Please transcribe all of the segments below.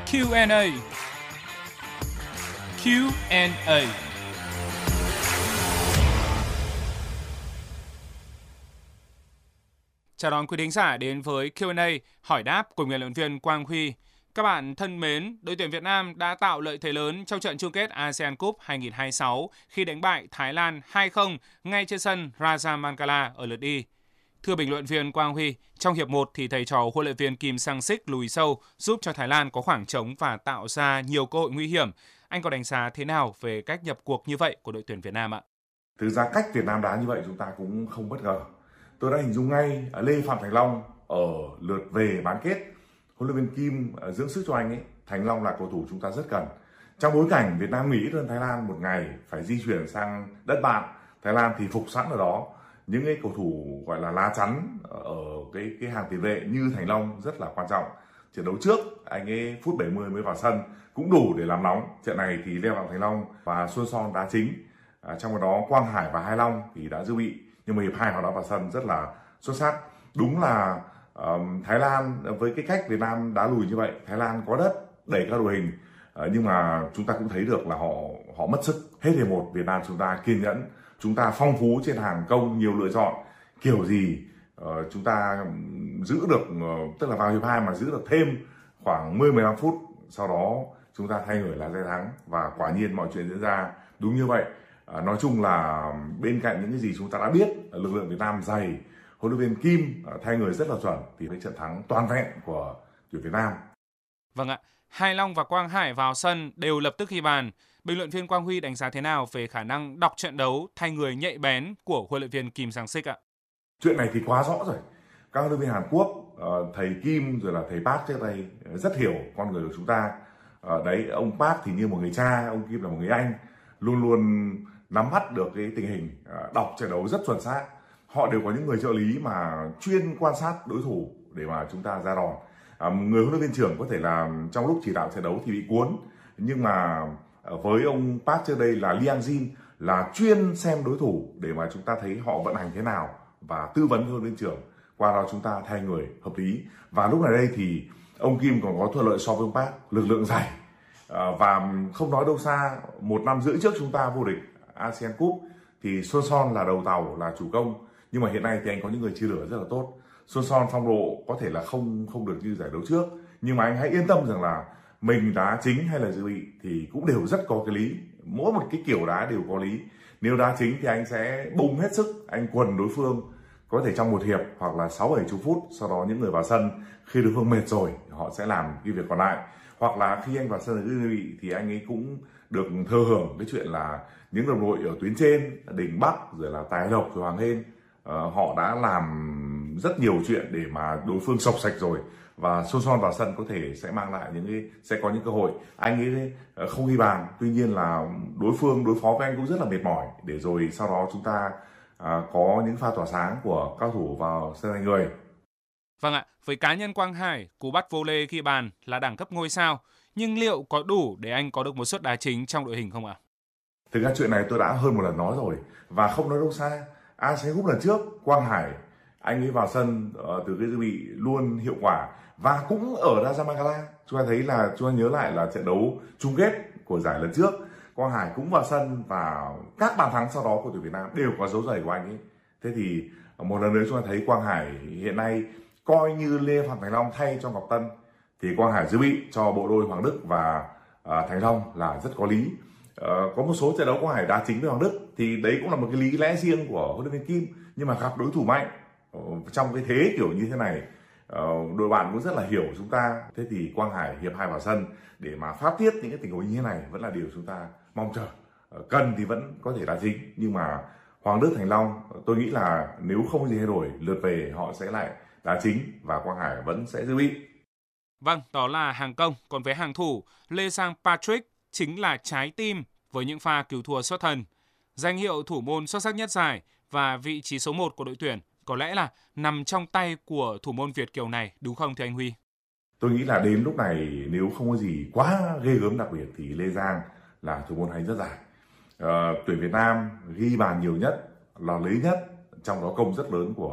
Q&A. Q&A. Chào đón quý thính giả đến với Q&A hỏi đáp của huấn luyện viên Quang Huy. Các bạn thân mến, đội tuyển Việt Nam đã tạo lợi thế lớn trong trận chung kết ASEAN Cup 2026 khi đánh bại Thái Lan 2-0 ngay trên sân Raja Mangala ở lượt đi. Thưa bình luận viên Quang Huy, trong hiệp 1 thì thầy trò huấn luyện viên Kim Sang-sik lùi sâu giúp cho Thái Lan có khoảng trống và tạo ra nhiều cơ hội nguy hiểm. Anh có đánh giá thế nào về cách nhập cuộc như vậy của đội tuyển Việt Nam ạ? Thực ra cách Việt Nam đá như vậy chúng ta cũng không bất ngờ. Tôi đã hình dung ngay Lê Phạm Thành Long ở lượt về bán kết. Huấn luyện viên Kim dưỡng sức cho anh ấy. Thành Long là cầu thủ chúng ta rất cần. Trong bối cảnh Việt Nam nghỉ ít hơn Thái Lan một ngày phải di chuyển sang đất bạn, Thái Lan thì phục sẵn ở đó. Những cái cầu thủ gọi là lá chắn ở cái hàng tiền vệ như Thành Long rất là quan trọng. Trận đấu trước anh ấy phút 70 mới vào sân cũng đủ để làm nóng. Trận này thì Lê Phạm Thành Long và Xuân Son đá chính. Trong đó Quang Hải và Hai Long thì đã dự bị, nhưng mà hiệp 2 họ đã vào sân rất là xuất sắc. Đúng là Thái Lan với cái cách Việt Nam đá lùi như vậy, Thái Lan có đất đẩy các đội hình, nhưng mà chúng ta cũng thấy được là họ mất sức. Hết hiệp 1 Việt Nam chúng ta kiên nhẫn, chúng ta phong phú trên hàng công, nhiều lựa chọn, kiểu gì chúng ta giữ được, tức là vào hiệp 2 mà giữ được thêm khoảng 10-15 phút, sau đó chúng ta thay người là giành thắng và quả nhiên mọi chuyện diễn ra đúng như vậy. Nói chung là bên cạnh những cái gì chúng ta đã biết, lực lượng Việt Nam dày, huấn luyện viên Kim thay người rất là chuẩn thì cái trận thắng toàn vẹn của tuyển Việt Nam. Vâng ạ, Hai Long và Quang Hải vào sân đều lập tức ghi bàn. Bình luận viên Quang Huy đánh giá thế nào về khả năng đọc trận đấu thay người nhạy bén của huấn luyện viên Kim Sang-sik ạ? Chuyện này thì quá rõ rồi. Các huấn luyện viên Hàn Quốc, thầy Kim rồi là thầy Park trước đây rất hiểu con người của chúng ta. Đấy, ông Park thì như một người cha, ông Kim là một người anh, luôn luôn nắm bắt được cái tình hình, đọc trận đấu rất chuẩn xác. Họ đều có những người trợ lý mà chuyên quan sát đối thủ để mà chúng ta ra đòn. Người huấn luyện viên trưởng có thể là trong lúc chỉ đạo trận đấu thì bị cuốn, nhưng mà với ông Park trước đây là Liang Jin là chuyên xem đối thủ để mà chúng ta thấy họ vận hành thế nào và tư vấn huấn luyện viên trưởng, qua đó chúng ta thay người hợp lý. Và lúc này đây thì ông Kim còn có thuận lợi so với ông Park, lực lượng dày, và không nói đâu xa, 1 năm rưỡi trước chúng ta vô địch ASEAN Cup thì Xuân Son là đầu tàu, là chủ công, nhưng mà hiện nay thì anh có những người chia lửa rất là tốt. Xuân Son phong độ có thể là không được như giải đấu trước, nhưng mà anh hãy yên tâm rằng là mình đá chính hay là dự bị thì cũng đều rất có cái lý, mỗi một cái kiểu đá đều có lý. Nếu đá chính thì anh sẽ bung hết sức, anh quần đối phương có thể trong một hiệp hoặc là 6-7 phút, sau đó những người vào sân khi đối phương mệt rồi họ sẽ làm cái việc còn lại. Hoặc là khi anh vào sân dự bị thì anh ấy cũng được thừa hưởng cái chuyện là những đồng đội ở tuyến trên, Đình Bắc rồi là Tài Lộc rồi Hoàng Hên, họ đã làm rất nhiều chuyện để mà đối phương sộc sạch rồi, và Xuân Son vào sân có thể sẽ mang lại sẽ có những cơ hội. Anh ấy không ghi bàn, tuy nhiên là đối phó với anh cũng rất là mệt mỏi, để rồi sau đó chúng ta có những pha tỏa sáng của cao thủ vào sân thay người. Vâng ạ, với cá nhân Quang Hải, cú bắt vô lê ghi bàn là đẳng cấp ngôi sao, nhưng liệu có đủ để anh có được một suất đá chính trong đội hình không ạ? Thực ra chuyện này tôi đã hơn một lần nói rồi, và không nói đâu xa, ASEAN Cup lần trước Quang Hải anh ấy vào sân từ cái dự bị luôn hiệu quả, và cũng ở Raja Mangala chúng ta thấy là, chúng ta nhớ lại là trận đấu chung kết của giải lần trước, Quang Hải cũng vào sân và các bàn thắng sau đó của tuyển Việt Nam đều có dấu giày của anh ấy. Thế thì một lần nữa chúng ta thấy Quang Hải hiện nay coi như Lê Phạm Thành Long thay cho Ngọc Tân thì Quang Hải dự bị cho bộ đôi Hoàng Đức và Thành Long là rất có lý. Có một số trận đấu Quang Hải đá chính với Hoàng Đức thì đấy cũng là một cái lý lẽ riêng của huấn luyện viên Kim, nhưng mà gặp đối thủ mạnh trong cái thế kiểu như thế này, đội bạn cũng rất là hiểu chúng ta. Thế thì Quang Hải hiệp 2 vào sân để mà phát tiết những cái tình huống như thế này vẫn là điều chúng ta mong chờ. Cần thì vẫn có thể đá chính, nhưng mà Hoàng Đức, Thành Long tôi nghĩ là nếu không có gì thay đổi, lượt về họ sẽ lại đá chính và Quang Hải vẫn sẽ dự bị. Vâng, đó là hàng công. Còn với hàng thủ, Lê Sang Patrick chính là trái tim với những pha cứu thua xuất thần. Danh hiệu thủ môn xuất sắc nhất giải và vị trí số 1 của đội tuyển có lẽ là nằm trong tay của thủ môn Việt kiều này, đúng không thưa anh Huy? Tôi nghĩ là đến lúc này nếu không có gì quá ghê gớm đặc biệt thì Lê Giang là thủ môn hay rất giải. Tuyển Việt Nam ghi bàn nhiều nhất, là lấy nhất, trong đó công rất lớn của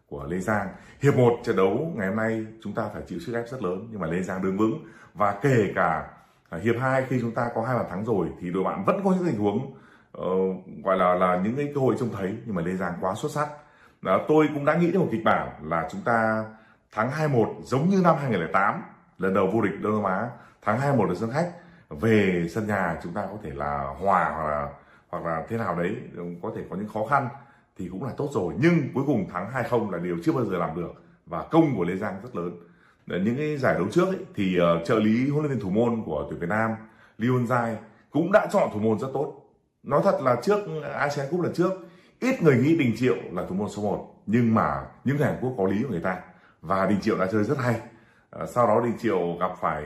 của Lê Giang. Hiệp 1 trận đấu ngày hôm nay chúng ta phải chịu sức ép rất lớn nhưng mà Lê Giang đứng vững, và kể cả hiệp 2 khi chúng ta có 2 bàn thắng rồi thì đội bạn vẫn có những tình huống gọi là những cái cơ hội trông thấy, nhưng mà Lê Giang quá xuất sắc. Tôi cũng đã nghĩ đến một kịch bản là chúng ta thắng 2-1 giống như năm 2008 lần đầu vô địch Đông Nam Á, thắng 2-1 ở sân khách, về sân nhà chúng ta có thể là hòa hoặc là thế nào đấy, có thể có những khó khăn thì cũng là tốt rồi, nhưng cuối cùng thắng 2-0 là điều chưa bao giờ làm được, và công của Lê Giang rất lớn. Những cái giải đấu trước ấy, thì trợ lý huấn luyện viên thủ môn của tuyển Việt Nam Lee Won-jae cũng đã chọn thủ môn rất tốt. Nói thật là trước ASEAN Cup lần trước ít người nghĩ Đình Triệu là thủ môn số 1, nhưng mà những người Hàn Quốc có lý của người ta, và Đình Triệu đã chơi rất hay. Sau đó Đình Triệu gặp phải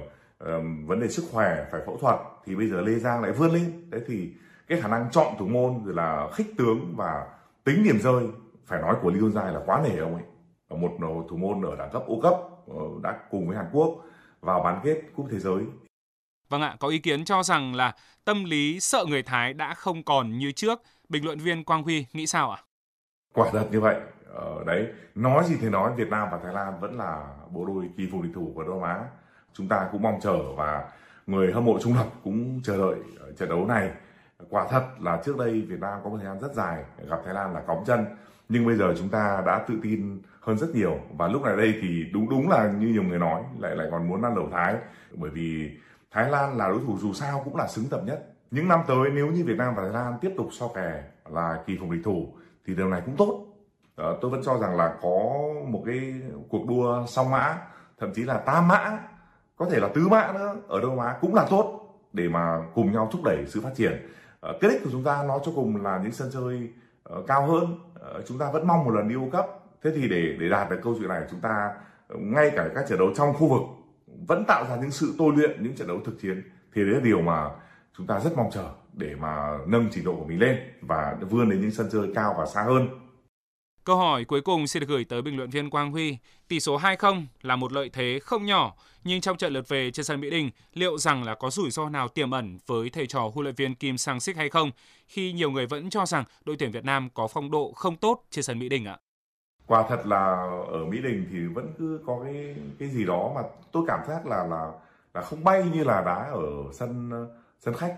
vấn đề sức khỏe, phải phẫu thuật, thì bây giờ Lê Giang lại vươn lên. Đấy thì cái khả năng chọn thủ môn rồi là khích tướng và tính điểm rơi, phải nói của Lee Won-jae là quá nể ông ấy. Một thủ môn ở đẳng cấp O cấp đã cùng với Hàn Quốc vào bán kết Cúp Thế giới. Vâng ạ, có ý kiến cho rằng là tâm lý sợ người Thái đã không còn như trước. Bình luận viên Quang Huy nghĩ sao ạ? Quả thật như vậy. Đấy, nói gì thì nói, Việt Nam và Thái Lan vẫn là bộ đôi kỳ phùng địch thủ của Đông Nam Á. Chúng ta cũng mong chờ, và người hâm mộ trung lập cũng chờ đợi trận đấu này. Quả thật là trước đây Việt Nam có một thời gian rất dài gặp Thái Lan là cóng chân, nhưng bây giờ chúng ta đã tự tin hơn rất nhiều, và lúc này đây thì đúng là như nhiều người nói lại còn muốn ăn lẩu Thái, bởi vì Thái Lan là đối thủ dù sao cũng là xứng tầm nhất. Những năm tới nếu như Việt Nam và Thái Lan tiếp tục so kè là kỳ phùng địch thủ thì điều này cũng tốt. Tôi vẫn cho rằng là có một cái cuộc đua song mã, thậm chí là tam mã, có thể là tứ mã nữa ở Đông Nam Á cũng là tốt, để mà cùng nhau thúc đẩy sự phát triển. Cái đích của chúng ta nói cho cùng là những sân chơi cao hơn. Chúng ta vẫn mong một lần đi World Cup. Thế thì để đạt được câu chuyện này, chúng ta ngay cả các trận đấu trong khu vực vẫn tạo ra những sự tôi luyện, những trận đấu thực chiến, thì đấy là điều mà chúng ta rất mong chờ để mà nâng trình độ của mình lên và vươn đến những sân chơi cao và xa hơn. Câu hỏi cuối cùng xin được gửi tới bình luận viên Quang Huy. Tỷ số 2-0 là một lợi thế không nhỏ, nhưng trong trận lượt về trên sân Mỹ Đình, liệu rằng là có rủi ro nào tiềm ẩn với thầy trò huấn luyện viên Kim Sang-sik hay không, khi nhiều người vẫn cho rằng đội tuyển Việt Nam có phong độ không tốt trên sân Mỹ Đình ạ? Quả thật là ở Mỹ Đình thì vẫn cứ có cái gì đó mà tôi cảm giác là không bay như là đá ở sân khách.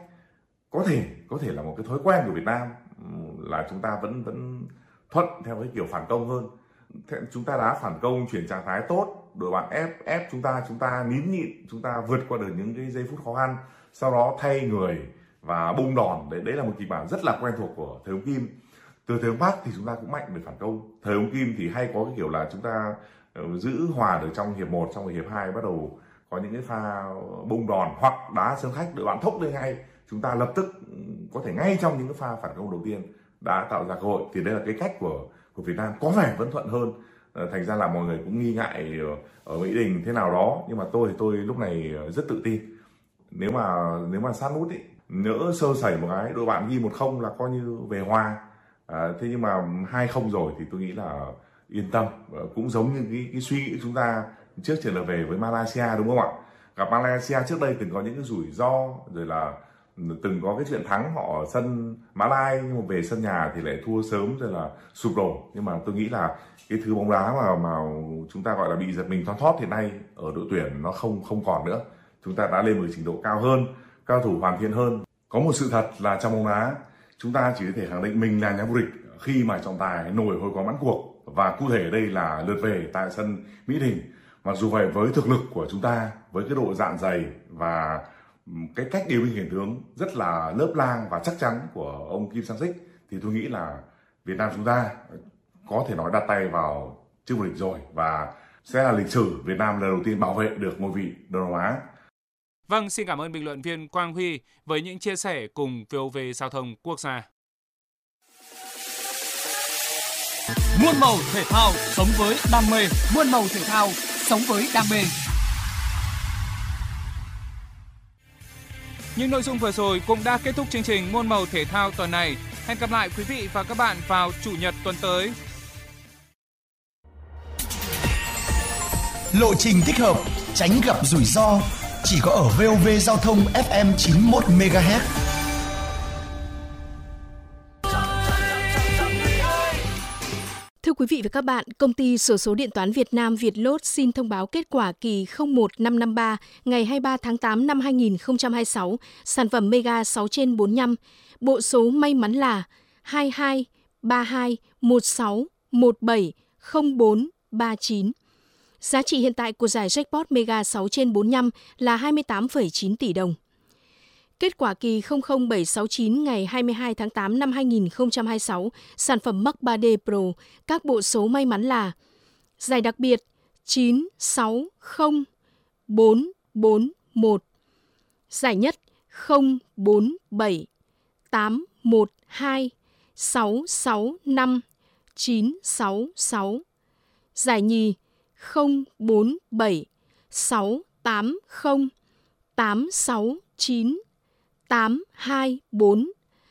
Có thể là một cái thói quen của Việt Nam là chúng ta vẫn thuận theo cái kiểu phản công hơn. Chúng ta đá phản công, chuyển trạng thái tốt, đội bạn ép chúng ta nín nhịn, chúng ta vượt qua được những cái giây phút khó khăn, sau đó thay người và bung đòn. Đấy là một kịch bản rất là quen thuộc của thầy ông Kim. Từ thầy ông Park thì chúng ta cũng mạnh về phản công. Thầy ông Kim thì hay có cái kiểu là chúng ta giữ hòa được trong hiệp 1, trong hiệp 2 bắt đầu có những cái pha bung đòn hoặc đá sân khách, đội bạn thốc lên ngay, chúng ta lập tức có thể ngay trong những cái pha phản công đầu tiên đã tạo ra cơ hội. Thì đây là cái cách của Việt Nam có vẻ vẫn thuận hơn. Thành ra là mọi người cũng nghi ngại ở Mỹ Đình thế nào đó, nhưng mà tôi lúc này rất tự tin. Nếu mà sát nút ấy, nhỡ sơ sẩy một cái, đội bạn ghi 1-0 là coi như về hòa. Thế nhưng mà 2-0 rồi thì tôi nghĩ là yên tâm. Cũng giống như cái suy nghĩ chúng ta trước trận lượt về với Malaysia, đúng không ạ? Gặp Malaysia trước đây từng có những cái rủi ro, rồi là từng có cái chuyện thắng họ ở sân Mã Lai, nhưng mà về sân nhà thì lại thua sớm, rồi là sụp đổ. Nhưng mà tôi nghĩ là cái thứ bóng đá mà chúng ta gọi là bị giật mình thoăn thoắt hiện nay ở đội tuyển nó không còn nữa. Chúng ta đã lên một trình độ cao hơn, cao thủ hoàn thiện hơn. Có một sự thật là trong bóng đá chúng ta chỉ có thể khẳng định mình là nhà vô địch khi mà trọng tài nổi hồi có bắn cuộc, và cụ thể đây là lượt về tại sân Mỹ Đình. Mặc dù vậy, với thực lực của chúng ta, với cái độ dạn dày và cái cách điều binh khiển tướng rất là lớp lang và chắc chắn của ông Kim Sang-sik, thì tôi nghĩ là Việt Nam chúng ta có thể nói đặt tay vào chức vô địch rồi, và sẽ là lịch sử Việt Nam lần đầu tiên bảo vệ được ngôi vị Đông Nam Á. Vâng, xin cảm ơn bình luận viên Quang Huy với những chia sẻ cùng VOV Giao thông Quốc gia. Muôn màu thể thao, sống với đam mê. Muôn màu thể thao, sống với đam mê. Những nội dung vừa rồi cũng đã kết thúc chương trình Muôn màu thể thao tuần này. Hẹn gặp lại quý vị và các bạn vào Chủ nhật tuần tới. Lộ trình thích hợp, tránh gặp rủi ro, chỉ có ở VOV Giao thông FM 91 MHz. Thưa quý quý vị và các bạn, Công ty Xổ số Điện toán Việt Nam Vietlott xin thông báo kết quả kỳ 01553 ngày 23 tháng 8 năm 2026, sản phẩm Mega 6/45, bộ số may mắn là 22 32 16 17 04 39. Giá trị hiện tại của giải jackpot Mega 6/45 là 28,9 tỷ đồng. Kết quả kỳ 00769 ngày 22 tháng 8 năm 2026, sản phẩm Max 3D Pro, các bộ số may mắn là giải đặc biệt 960441, giải nhất 047 812 665 966, giải nhì 047 680 869 824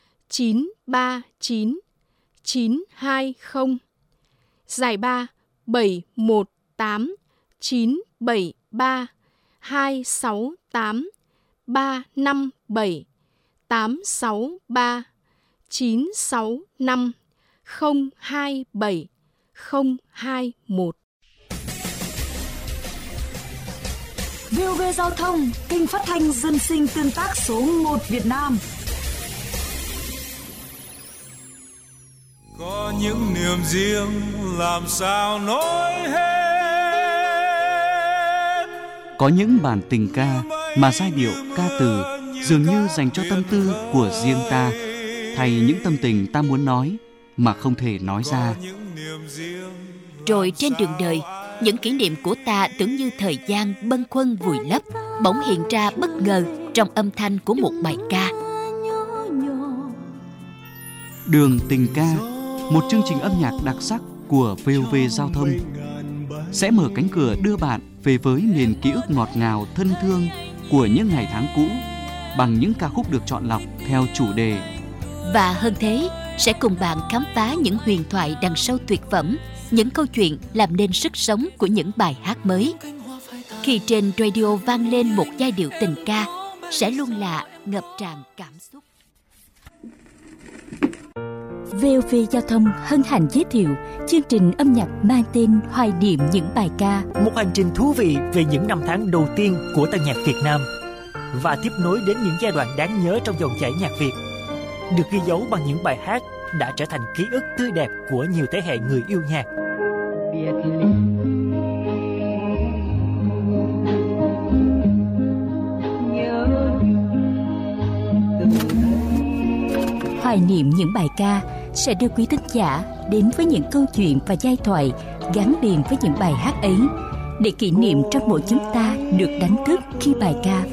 939 920, giải 3 718 973 268 357 863 965 027 021. VOV Giao thông, kênh phát thanh dân sinh tương tác số 1 Việt Nam. Có những niềm riêng làm sao nói hết. Có những bản tình ca mà giai điệu ca từ dường như dành cho tâm tư của riêng ta, thay những tâm tình ta muốn nói mà không thể nói ra. Rồi trên đường đời, những kỷ niệm của ta tưởng như thời gian bâng khuâng vùi lấp, bỗng hiện ra bất ngờ trong âm thanh của một bài ca. Đường tình ca, một chương trình âm nhạc đặc sắc của VOV Giao thông, sẽ mở cánh cửa đưa bạn về với miền ký ức ngọt ngào thân thương của những ngày tháng cũ bằng những ca khúc được chọn lọc theo chủ đề. Và hơn thế, sẽ cùng bạn khám phá những huyền thoại đằng sau tuyệt phẩm, những câu chuyện làm nên sức sống của những bài hát mới. Khi trên radio vang lên một giai điệu tình ca, sẽ luôn là ngập tràn cảm xúc. VOV Giao thông hân hạnh giới thiệu chương trình âm nhạc mang tên Hoài niệm những bài ca. Một hành trình thú vị về những năm tháng đầu tiên của tân nhạc Việt Nam và tiếp nối đến những giai đoạn đáng nhớ trong dòng chảy nhạc Việt, được ghi dấu bằng những bài hát đã trở thành ký ức tươi đẹp của nhiều thế hệ người yêu nhạc. Hoài niệm những bài ca sẽ đưa quý thính giả đến với những câu chuyện và giai thoại gắn liền với những bài hát ấy, để kỷ niệm trong mỗi chúng ta được đánh thức khi bài ca